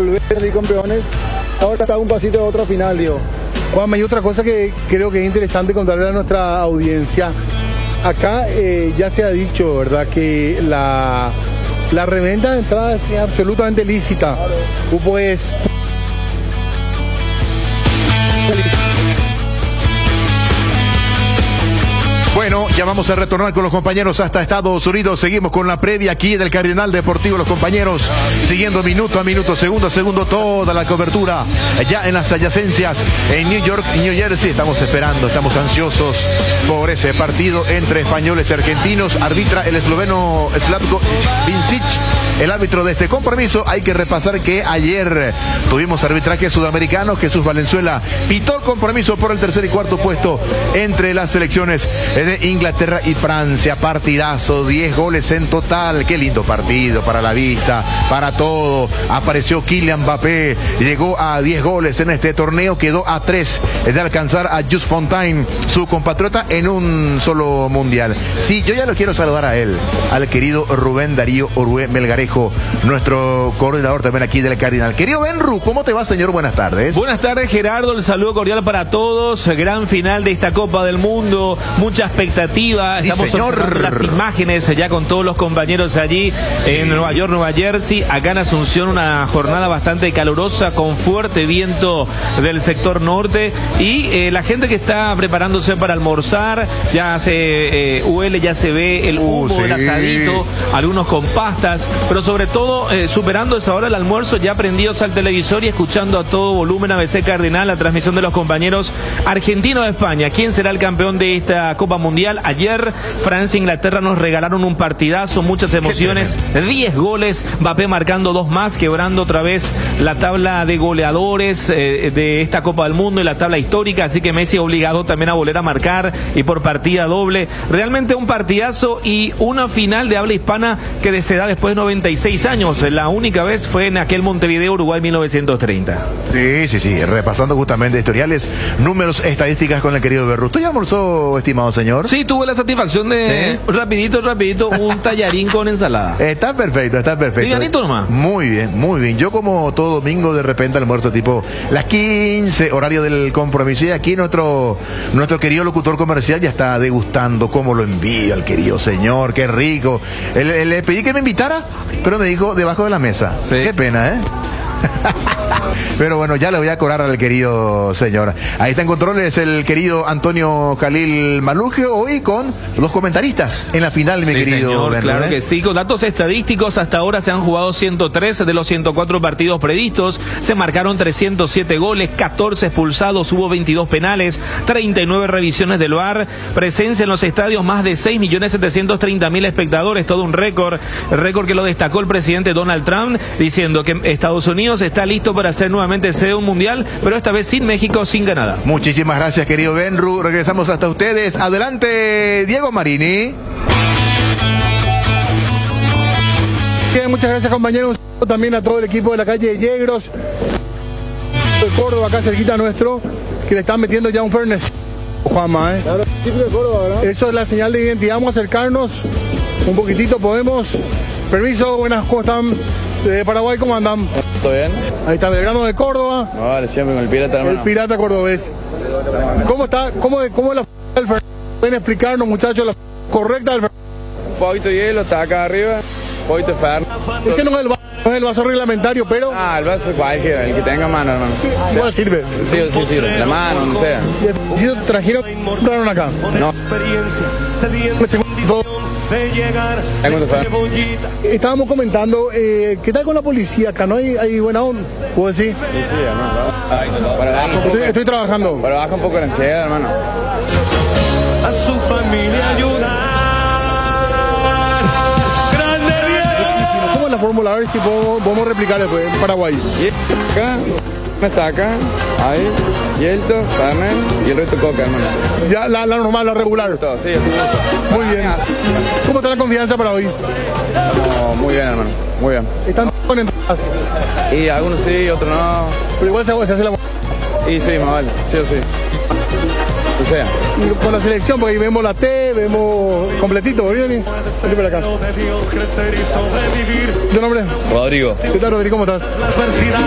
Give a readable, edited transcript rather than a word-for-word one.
volver a salir campeones. Ahora está un pasito de otra final, digo. Juanma, y otra cosa que creo que es interesante contarle a nuestra audiencia. Acá ya se ha dicho, ¿verdad?, que la reventa de entradas es absolutamente lícita. Tú puedes... Bueno, ya vamos a retornar con los compañeros hasta Estados Unidos. Seguimos con la previa aquí del Cardenal Deportivo. Los compañeros siguiendo minuto a minuto, segundo a segundo, toda la cobertura ya en las adyacencias en New York y New Jersey. Estamos esperando, estamos ansiosos por ese partido entre españoles y argentinos. Arbitra el esloveno Slavko Vincic, el árbitro de este compromiso. Hay que repasar que ayer tuvimos arbitraje sudamericano. Jesús Valenzuela pitó el compromiso por el tercer y cuarto puesto entre las selecciones de Inglaterra y Francia. Partidazo, 10 goles en total. Qué lindo partido para la vista, para todo. Apareció Kylian Mbappé, llegó a 10 goles en este torneo, quedó a 3 de alcanzar a Just Fontaine, su compatriota, en un solo mundial. Sí, yo ya lo quiero saludar a él, al querido Rubén Darío Orué Melgarejo, nuestro coordinador también aquí del Cardinal. Querido Benru, ¿cómo te va, señor? Buenas tardes. Buenas tardes, Gerardo, el saludo cordial para todos. Gran final de esta Copa del Mundo, mucha expectativa. Sí, estamos observando las imágenes ya con todos los compañeros allí en Nueva York, Nueva Jersey. Acá en Asunción una jornada bastante calurosa con fuerte viento del sector norte y la gente que está preparándose para almorzar, ya se huele, ya se ve el humo del asadito, algunos con pastas, pero sobre todo superando esa hora del almuerzo, ya prendidos al televisor y escuchando a todo volumen ABC Cardenal la transmisión de los compañeros argentinos de España. ¿Quién será el campeón de esta Copa Mundial? Ayer Francia e Inglaterra nos regalaron un partidazo, muchas emociones, 10 goles, Mbappé marcando 2 más, quebrando otra vez la tabla de goleadores de esta Copa del Mundo y la tabla histórica, así que Messi obligado también a volver a marcar y por partida doble. Realmente un partidazo y una final de habla hispana que se da después de 96 años. La única vez fue en aquel Montevideo, Uruguay, 1930. Sí, repasando justamente historiales, números, estadísticas con el querido Berru. ¿Usted ya almorzó, estimado señor? Sí, tuve la satisfacción de rapidito, un tallarín con ensalada. Está perfecto. Livianito nomás. Muy bien. Yo como todo domingo de repente almuerzo tipo las 15, horario del compromiso. Y aquí nuestro querido locutor comercial ya está degustando. Cómo lo envidia el querido señor, qué rico. Le pedí que me invitara, pero me dijo debajo de la mesa. Sí. Qué pena, Pero bueno, ya le voy a cobrar al querido señor. Ahí está en controles el querido Antonio Jalil Maluje, hoy con 2 comentaristas en la final, mi querido señor, Benru, claro que sí. Con datos estadísticos, hasta ahora se han jugado 103 de los 104 partidos previstos, se marcaron 307 goles, 14 expulsados, hubo 22 penales, 39 revisiones del VAR, presencia en los estadios más de 6.730.000 espectadores, todo un récord que lo destacó el presidente Donald Trump, diciendo que Estados Unidos está listo para ser nuevamente sede de un mundial, pero esta vez sin México, sin Canadá. Muchísimas gracias, querido Benru. Regresamos hasta ustedes. Adelante, Diego Marini. Bien, muchas gracias, compañeros. También a todo el equipo de la calle Yegros, de Córdoba, acá cerquita nuestro, que le están metiendo ya un furnace. Juanma, Claro, de Córdoba, ¿verdad? Eso es la señal de identidad. Vamos a acercarnos un poquitito, podemos. Permiso, buenas, ¿cómo están? De Paraguay, ¿cómo andan? ¿Todo bien? Ahí está Belgrano de Córdova. No, vale, siempre con el pirata, hermano. El pirata cordobés. ¿Cómo está? ¿Cómo es la del Fernet? ¿Pueden explicarnos, muchachos, la correcta del Fernet? Un poquito de hielo, está acá arriba. Un poquito de Fernet. Es que no es el vaso reglamentario, pero... El vaso cualquiera, el que tenga mano, hermano. Igual sirve. Sí, sirve. La mano, donde sea. ¿Y trajeron acá? No. Estábamos comentando, ¿qué tal con la policía acá? ¿No hay buena onda? ¿Puedo decir? Sí, hermano. Estoy trabajando. Pero baja un poco la ansiedad, hermano. A su familia ayudar. ¿Cómo es la fórmula? A ver si podemos replicar después en Paraguay. Y acá, está acá, ahí, hielto, Fernet y el resto coca, hermano. Ya la normal, la regular. Todo, sí, muy bien. ¿Cómo está la confianza para hoy? Muy bien, hermano, muy bien. ¿Están con entradas? Y algunos sí, otros no. Pero igual se hace la... Y sí, más vale, sí o sí. O sea. Y con la selección, porque ahí vemos la T, vemos completito, ¿bien? Vení para acá. ¿Tu nombre? Rodrigo. ¿Qué tal, Rodrigo? ¿Cómo estás?